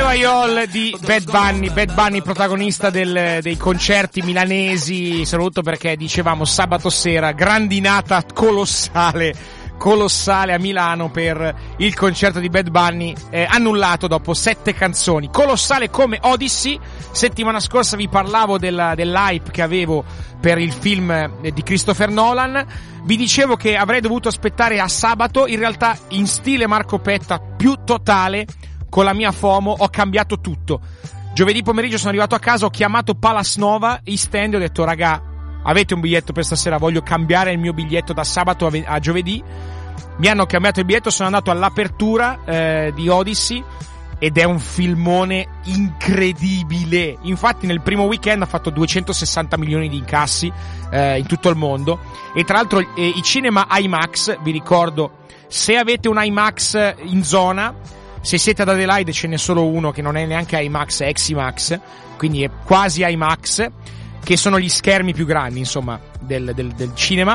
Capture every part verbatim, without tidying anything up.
Royale di Bad Bunny, Bad Bunny protagonista del, dei concerti milanesi, soprattutto perché dicevamo sabato sera, grandinata colossale, colossale a Milano per il concerto di Bad Bunny, eh, annullato dopo sette canzoni, colossale come Odyssey. Settimana scorsa vi parlavo della, dell'hype che avevo per il film di Christopher Nolan, vi dicevo che avrei dovuto aspettare a sabato, in realtà in stile Marco Petta più totale, con la mia FOMO ho cambiato tutto. Giovedì pomeriggio sono arrivato a casa, ho chiamato Palace Nova, East End, e ho detto raga, avete un biglietto per stasera? Voglio cambiare il mio biglietto da sabato a, a giovedì. Mi hanno cambiato il biglietto, sono andato all'apertura eh, di Odyssey ed è un filmone incredibile. Infatti nel primo weekend ha fatto duecentosessanta milioni di incassi eh, in tutto il mondo, e tra l'altro eh, i cinema IMAX, vi ricordo, se avete un IMAX in zona, se siete ad Adelaide ce n'è solo uno che non è neanche IMAX, è X-IMAX, quindi è quasi IMAX, che sono gli schermi più grandi, insomma, del, del, del cinema.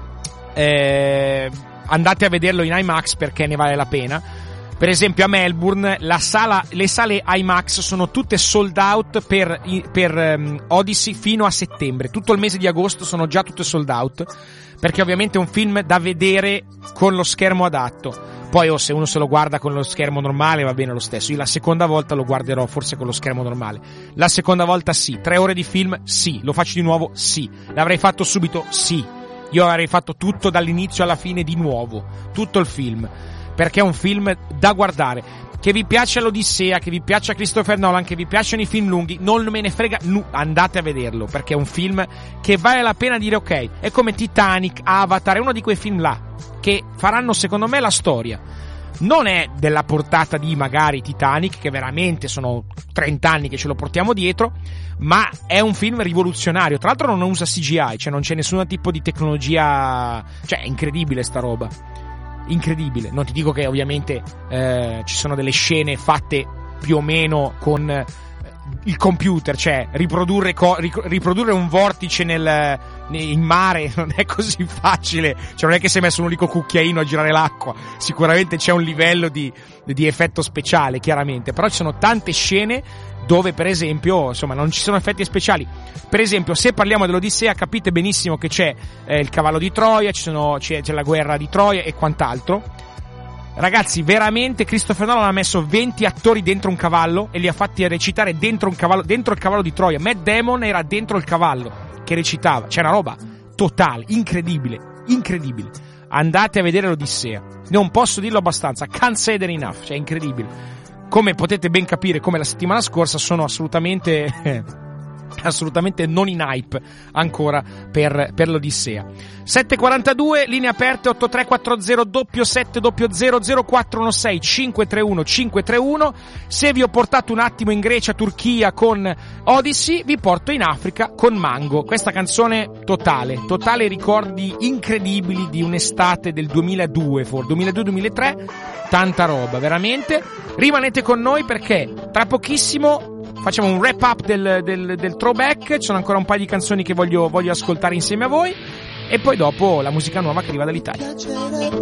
Eh, andate a vederlo in IMAX perché ne vale la pena. Per esempio a Melbourne la sala, le sale IMAX sono tutte sold out per, per um, Odyssey fino a settembre. Tutto il mese di agosto sono già tutte sold out, perché ovviamente è un film da vedere con lo schermo adatto. Poi oh, se uno se lo guarda con lo schermo normale va bene lo stesso. Io la seconda volta lo guarderò forse con lo schermo normale. La seconda volta sì. Tre ore di film? Sì. Lo faccio di nuovo? Sì. L'avrei fatto subito? Sì. Io avrei fatto tutto dall'inizio alla fine di nuovo. Tutto il film. Perché è un film da guardare. Che vi piaccia l'Odissea, che vi piaccia Christopher Nolan, che vi piacciono i film lunghi, non me ne frega, nu- andate a vederlo, perché è un film che vale la pena dire ok. È come Titanic, Avatar, è uno di quei film là che faranno secondo me la storia. Non è della portata di magari Titanic, che veramente sono trenta anni che ce lo portiamo dietro, ma è un film rivoluzionario. Tra l'altro non usa C G I, cioè non c'è nessun tipo di tecnologia, cioè è incredibile sta roba. Incredibile. Non ti dico che ovviamente eh, ci sono delle scene fatte più o meno con eh, il computer, cioè riprodurre, co- riprodurre un vortice nel, in mare non è così facile, cioè non è che si è messo un unico cucchiaino a girare l'acqua, sicuramente c'è un livello di, di effetto speciale chiaramente, però ci sono tante scene dove per esempio insomma non ci sono effetti speciali. Per esempio se parliamo dell'Odissea capite benissimo che c'è eh, il cavallo di Troia, ci sono, c'è, c'è la guerra di Troia e quant'altro. Ragazzi, veramente Christopher Nolan ha messo venti attori dentro un cavallo e li ha fatti recitare dentro un cavallo, dentro il cavallo di Troia. Matt Damon era dentro il cavallo che recitava. C'è una roba totale, incredibile, incredibile. Andate a vedere l'Odissea. Non posso dirlo abbastanza, can't say that enough, cioè incredibile. Come potete ben capire, come la settimana scorsa, sono assolutamente assolutamente non in hype ancora per, per l'Odissea. Sette e quarantadue, linee aperte, otto tre quattro zero sette sette zero zero quattro uno sei cinque tre uno cinque tre uno. Se vi ho portato un attimo in Grecia, Turchia con Odyssey, vi porto in Africa con Mango. Questa canzone totale, totale ricordi incredibili di un'estate del duemiladue, for duemiladue duemilatré, tanta roba, veramente. Rimanete con noi perché tra pochissimo facciamo un wrap up del, del, del throwback. Ci sono ancora un paio di canzoni che voglio, voglio ascoltare insieme a voi, e poi dopo la musica nuova che arriva dall'Italia.